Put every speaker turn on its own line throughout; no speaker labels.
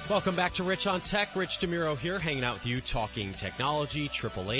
Welcome back to Rich on Tech. Rich DeMuro here, hanging out with you, talking technology.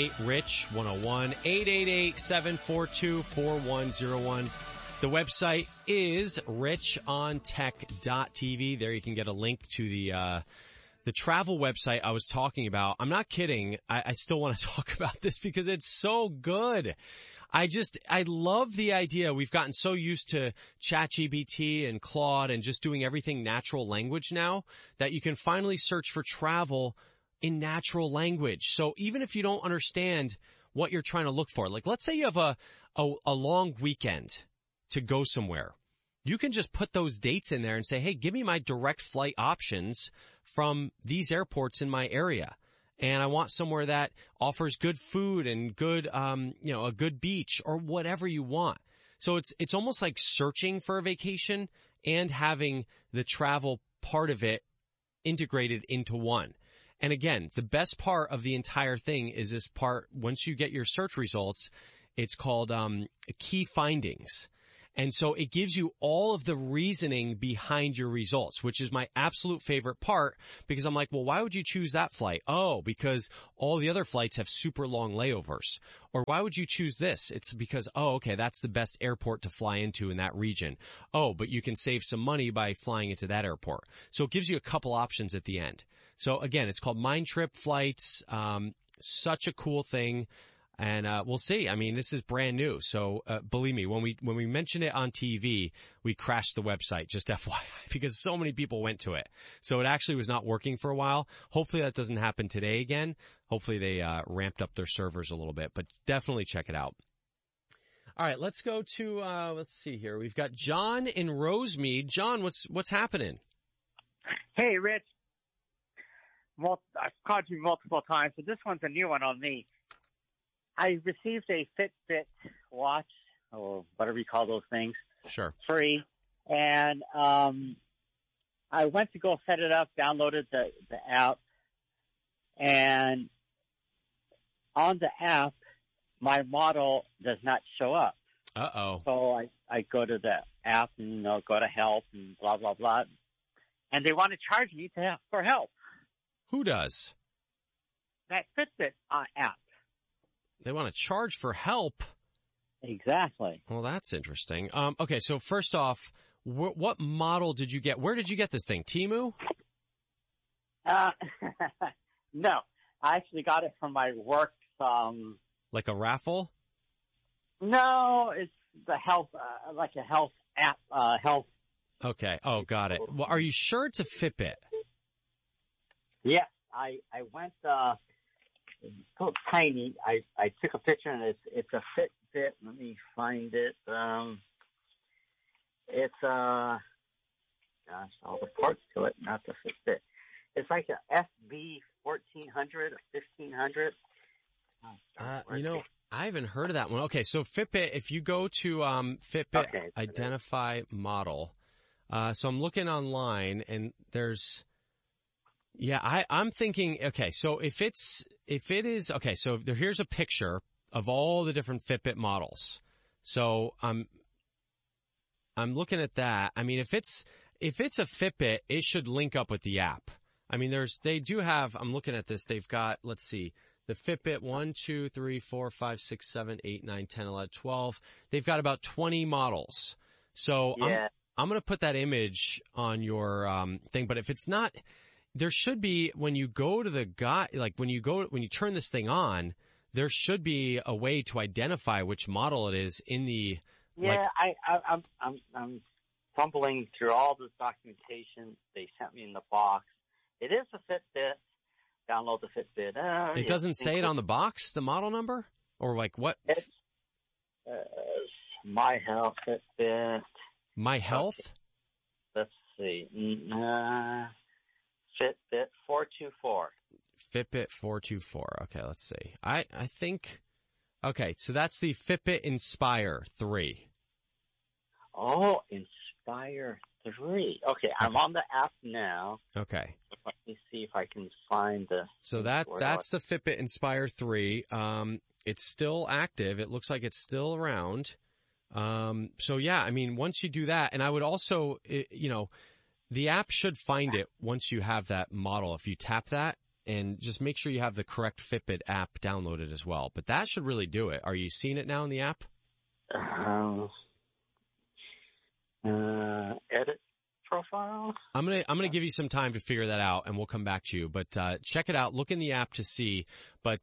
888-RICH-101-888-742-4101. The website is richontech.tv. There you can get a link to the travel website I was talking about. I'm not kidding. I still want to talk about this because it's so good. I love the idea. We've gotten so used to ChatGPT and Claude and just doing everything natural language now that you can finally search for travel in natural language. So even if you don't understand what you're trying to look for, like let's say you have a long weekend to go somewhere. You can just put those dates in there and say, hey, give me my direct flight options from these airports in my area. And I want somewhere that offers good food and good, a good beach or whatever you want. So it's almost like searching for a vacation and having the travel part of it integrated into one. And again, the best part of the entire thing is this part, once you get your search results, it's called, key findings. And so it gives you all of the reasoning behind your results, which is my absolute favorite part because I'm like, well, why would you choose that flight? Oh, because all the other flights have super long layovers. Or why would you choose this? It's because, oh, okay, that's the best airport to fly into in that region. Oh, but you can save some money by flying into that airport. So it gives you a couple options at the end. So again, it's called Mindtrip Flights. Such a cool thing. And we'll see. I mean, this is brand new. So believe me, when we mention it on TV, we crashed the website, just FYI, because so many people went to it. So it actually was not working for a while. Hopefully that doesn't happen today again. Hopefully they ramped up their servers a little bit, but definitely check it out. All right, let's go to let's see here. We've got John in Rosemead. John, what's happening?
Hey, Rich. I've called you multiple times, but this one's a new one on me. I received a Fitbit watch, or whatever you call those things.
Sure.
Free. And I went to go set it up, downloaded the app, and on the app, my model does not show up.
Uh-oh.
So I go to the app and go to help and blah, blah, blah. And they want to charge me for help.
Who does?
That Fitbit app.
They want to charge for help.
Exactly.
Well, that's interesting. Okay, so first off, what model did you get? Where did you get this thing? Temu?
No, I actually got it from my work.
Like a raffle?
No, it's the health, like a health app, health.
Okay. Oh, got it. Well, are you sure it's a Fitbit?
Yes, I went. It's so tiny. I took a picture and it's a Fitbit. Let me find it. It's gosh, all the parts to it, not the Fitbit. It's like a FB 1400 or 1500.
I haven't heard of that one. Okay, so Fitbit, if you go to Fitbit identify model, so I'm looking online and there's. Yeah, I'm thinking, okay, so if it is, okay, so here's a picture of all the different Fitbit models. So I'm looking at that. I mean, if it's a Fitbit, it should link up with the app. I mean, they do have, I'm looking at this, they've got, let's see, the Fitbit 1, 2, 3, 4, 5, 6, 7, 8, 9, 10, 11, 12. They've got about 20 models. So yeah. I'm going to put that image on your thing, but if it's not, there should be, when you go to the when you turn this thing on, there should be a way to identify which model it is in the.
Yeah, I'm fumbling through all the documentation they sent me in the box. It is a Fitbit. Download the Fitbit.
It doesn't say it on the box, the model number, or like what?
It's My Health Fitbit.
My Health.
Okay. Let's see. Fitbit 424.
Fitbit 424. Okay, let's see. I think. Okay, so that's the Fitbit Inspire 3.
Oh, Inspire 3. Okay, I'm on the app now.
Okay.
Let me see if I can find the.
So that's the Fitbit Inspire 3. It's still active. It looks like it's still around. So yeah, I mean, once you do that, and I would also, The app should find it once you have that model. If you tap that, and just make sure you have the correct Fitbit app downloaded as well. But that should really do it. Are you seeing it now in the app?
Edit profile.
I'm gonna give you some time to figure that out, and we'll come back to you. But check it out. Look in the app to see. But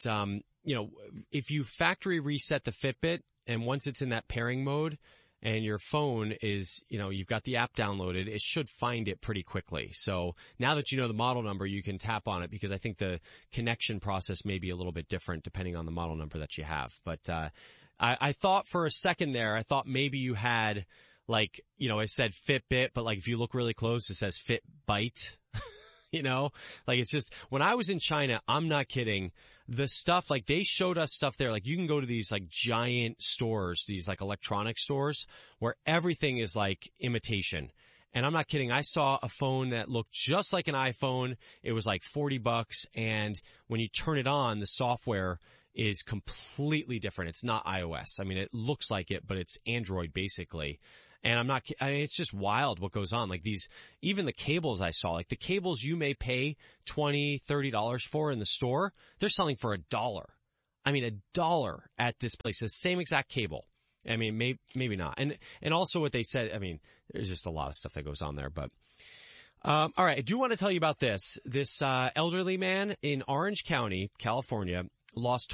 if you factory reset the Fitbit, and once it's in that pairing mode, and your phone is, you've got the app downloaded, it should find it pretty quickly. So now that you know the model number, you can tap on it, because I think the connection process may be a little bit different depending on the model number that you have. But I thought for a second there, I thought maybe you had, like, it said Fitbit, but like if you look really close, it says Fitbite. Like it's just, when I was in China, I'm not kidding, the stuff, like they showed us stuff there, like you can go to these like giant stores, these like electronic stores where everything is like imitation. And I'm not kidding. I saw a phone that looked just like an iPhone. It was like $40. And when you turn it on, the software is completely different. It's not iOS. I mean, it looks like it, but it's Android basically. And it's just wild what goes on. Like even the cables I saw, like the cables you may pay $20, $30 for in the store, they're selling for $1. I mean, $1 at this place, the same exact cable. I mean, maybe not. And also what they said, I mean, there's just a lot of stuff that goes on there, but, all right. I do want to tell you about this elderly man in Orange County, California, lost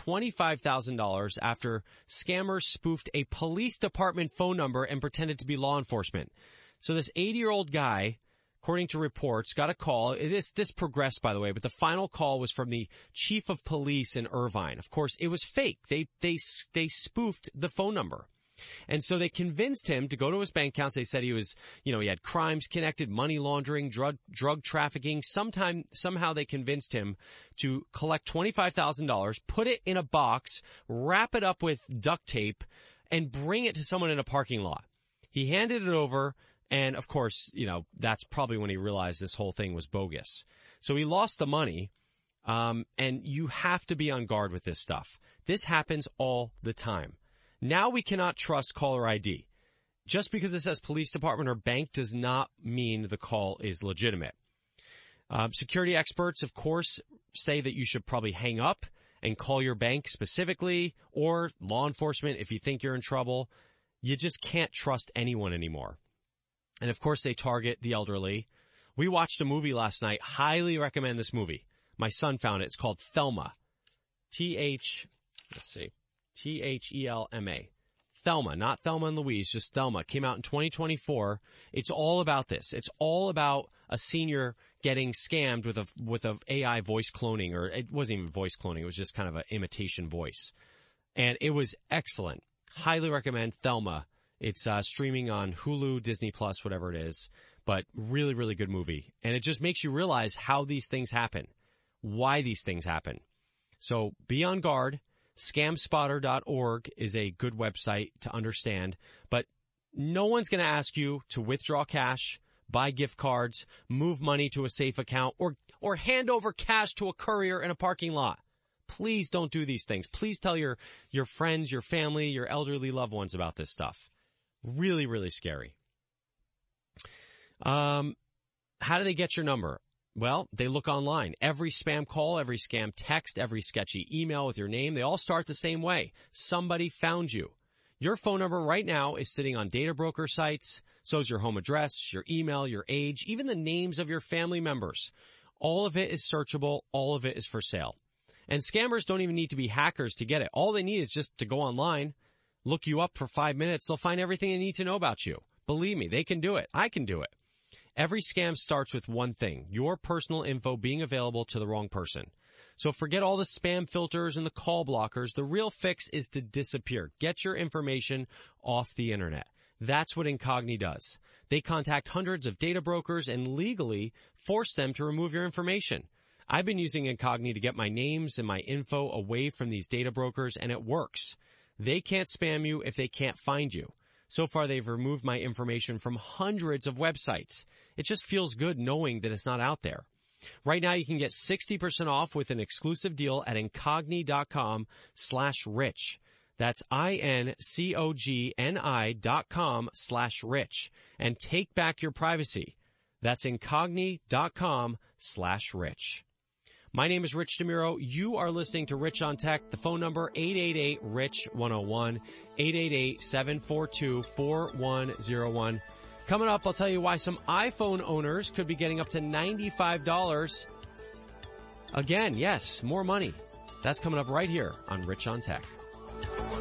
$25,000 after scammers spoofed a police department phone number and pretended to be law enforcement. So this 80-year-old guy, according to reports, got a call. This progressed, by the way, but the final call was from the chief of police in Irvine. Of course, it was fake. They spoofed the phone number. And so they convinced him to go to his bank accounts. They said he was, he had crimes connected, money laundering, drug trafficking. Somehow they convinced him to collect $25,000, put it in a box, wrap it up with duct tape, and bring it to someone in a parking lot. He handed it over, and of course, that's probably when he realized this whole thing was bogus. So he lost the money, and you have to be on guard with this stuff. This happens all the time. Now we cannot trust caller ID. Just because it says police department or bank does not mean the call is legitimate. Security experts, of course, say that you should probably hang up and call your bank specifically, or law enforcement if you think you're in trouble. You just can't trust anyone anymore. And of course, they target the elderly. We watched a movie last night. Highly recommend this movie. My son found it. It's called Thelma. Thelma. Thelma, not Thelma and Louise, just Thelma. Came out in 2024. It's all about this. It's all about a senior getting scammed with a AI voice cloning, or it wasn't even voice cloning. It was just kind of an imitation voice. And it was excellent. Highly recommend Thelma. It's streaming on Hulu, Disney Plus, whatever it is. But really, really good movie. And it just makes you realize how these things happen, why these things happen. So be on guard. Scamspotter.org is a good website to understand, but no one's going to ask you to withdraw cash, buy gift cards, move money to a safe account, or hand over cash to a courier in a parking lot. Please don't do these things. Please tell your friends, your family, your elderly loved ones about this stuff. Really, really scary. How do they get your number? Well, they look online. Every spam call, every scam text, every sketchy email with your name, they all start the same way. Somebody found you. Your phone number right now is sitting on data broker sites. So is your home address, your email, your age, even the names of your family members. All of it is searchable. All of it is for sale. And scammers don't even need to be hackers to get it. All they need is just to go online, look you up for 5 minutes. They'll find everything they need to know about you. Believe me, they can do it. I can do it. Every scam starts with one thing, your personal info being available to the wrong person. So forget all the spam filters and the call blockers. The real fix is to disappear. Get your information off the internet. That's what Incogni does. They contact hundreds of data brokers and legally force them to remove your information. I've been using Incogni to get my names and my info away from these data brokers, and it works. They can't spam you if they can't find you. So far, they've removed my information from hundreds of websites. It just feels good knowing that it's not out there. Right now, you can get 60% off with an exclusive deal at Incogni.com/rich. That's INCOGNI.com/rich. And take back your privacy. That's Incogni.com/rich. My name is Rich DeMuro. You are listening to Rich on Tech. The phone number, 888-RICH-101, 888-742-4101. Coming up, I'll tell you why some iPhone owners could be getting up to $95. Again, yes, more money. That's coming up right here on Rich on Tech.